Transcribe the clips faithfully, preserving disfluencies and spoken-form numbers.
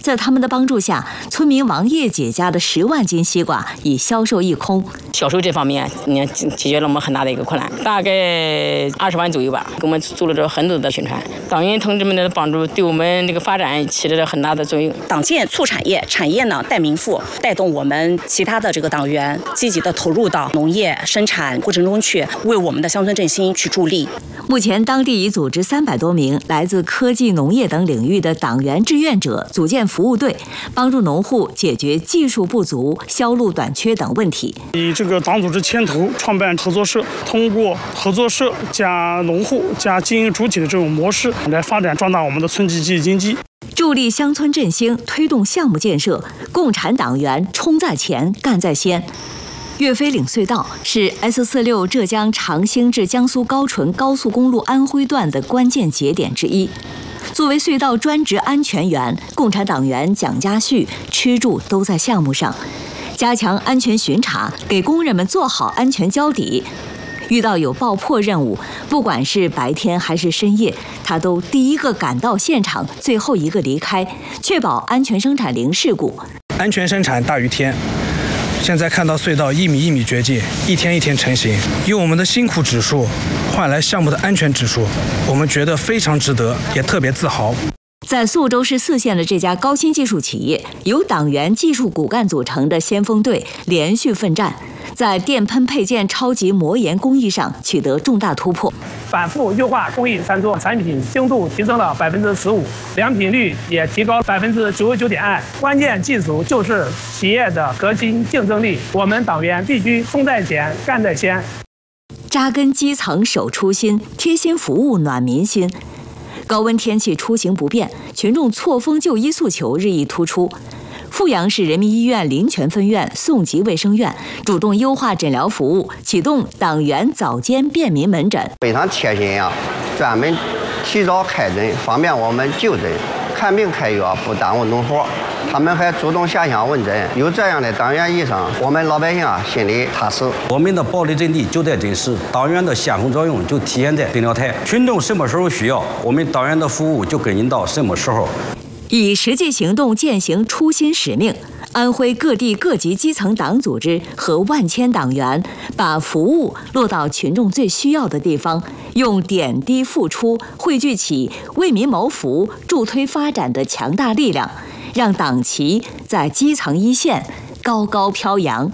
在他们的帮助下，村民王叶姐家的十万斤西瓜已销售一空。 销售这方面，你看解决了我们很大的一个困难，大概二十万左右吧，给我们做了这很多的宣传。党员同志们的帮助，对我们这个发展起了很大的作用。 党建促产业，产业呢带民富，带动我们其他的这个党员积极的投入到农业生产过程中去，为我们的乡村振兴去助力。 目前，当地已组织三百多名来自科技、农业等领域的党员志愿者组建服务队，帮助农户解决技术不足、销路短缺等问题。 以这个党组织牵头创办合作社，通过合作社加农户加经营主体的这种模式，来发展壮大我们的村集集体经济， 助力乡村振兴，推动项目建设。共产党员冲在前，干在先。岳飞岭隧道是 S 四十六浙江长兴至江苏高淳高速公路安徽段的关键节点之一。作为隧道专职安全员，共产党员蒋家旭吃住都在项目上，加强安全巡查，给工人们做好安全交底。遇到有爆破任务，不管是白天还是深夜，他都第一个赶到现场，最后一个离开，确保安全生产零事故。 安全生产大于天。现在看到隧道一米一米掘进，一天一天成型，用我们的辛苦指数换来项目的安全指数，我们觉得非常值得，也特别自豪。 在宿州市泗县的这家高新技术企业，由党员技术骨干组成的先锋队连续奋战，在电喷配件超级磨研工艺上取得重大突破， 反复优化工艺参数，产品精度提升了百分之十五，良品率也提高百分之九十九点二。关键技术就是企业的核心竞争力，我们党员必须冲在前，干在先， 扎根基层守初心，贴心服务暖民心。高温天气出行不便，群众错峰就医诉求日益突出。阜阳市人民医院临泉分院、宋集卫生院主动优化诊疗服务，启动党员早间便民门诊， 非常贴心呀，专门提早开诊，方便我们就诊、看病开药，不耽误农活。他们还主动下乡问诊，有这样的党员医生，我们老百姓啊心里踏实。 我们的保利阵地就在诊室，党员的先锋作用就体现在诊疗台。群众什么时候需要，我们党员的服务就跟进到什么时候。 以实际行动践行初心使命，安徽各地各级基层党组织和万千党员把服务落到群众最需要的地方，用点滴付出汇聚起为民谋福、助推发展的强大力量，让党旗在基层一线高高飘扬。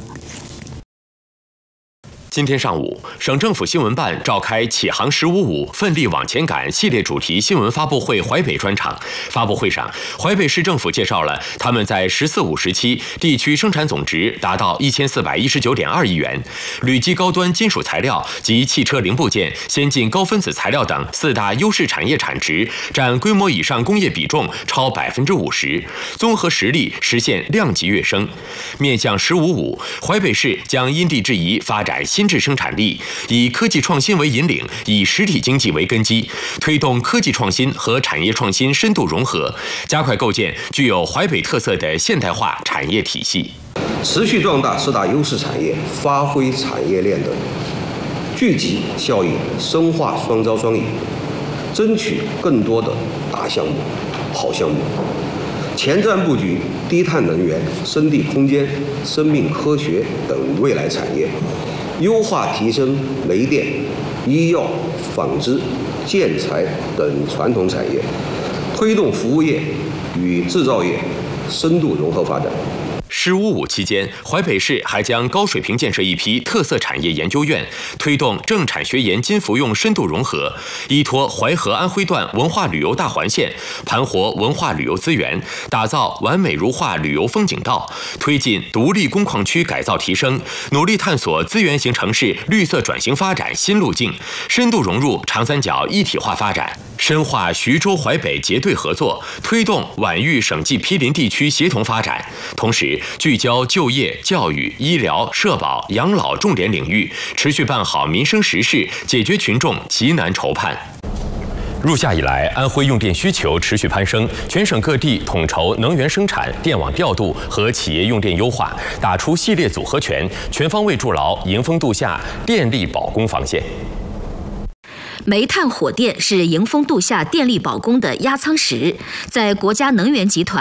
今天上午，省政府新闻办召开“启航十五五，奋力往前赶”系列主题新闻发布会淮北专场。发布会上，淮北市政府介绍了他们在“十四五”时期地区生产总值达到一千四百一十九点二亿元，铝基高端金属材料及汽车零部件、先进高分子材料等四大优势产业产值占规模以上工业比重超百分之五十，综合实力实现量级跃升。面向“十五五”，淮北市将因地制宜发展新新质生产力，以科技创新为引领，以实体经济为根基，推动科技创新和产业创新深度融合，加快构建具有淮北特色的现代化产业体系， 持续壮大四大优势产业，发挥产业链的聚集效应，深化双招双赢，争取更多的大项目、好项目。前瞻布局低碳能源、生地空间、生命科学等未来产业，优化提升煤电、医药、纺织、建材等传统产业，推动服务业与制造业深度融合发展。 十五五期间，淮北市还将高水平建设一批特色产业研究院，推动政产学研金服用深度融合，依托淮河安徽段文化旅游大环线，盘活文化旅游资源，打造完美如画旅游风景道，推进独立工矿区改造提升，努力探索资源型城市绿色转型发展新路径，深度融入长三角一体化发展，深化徐州淮北结对合作，推动皖豫省际毗邻地区协同发展，同时聚焦就业、教育、医疗、社保、养老重点领域，持续办好民生实事，解决群众急难愁盼。入夏以来，安徽用电需求持续攀升，全省各地统筹能源生产、电网调度和企业用电优化，打出系列组合拳，全方位筑牢迎峰度夏、电力保供防线。 煤炭火电是迎峰度夏电力保供的压舱石，在国家能源集团